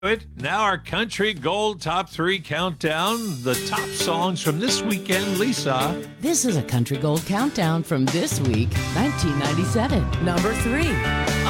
It. Now our country gold top 3 countdown. The top songs from this weekend, Lisa. This is a country gold countdown from this week, 1997. Number 3.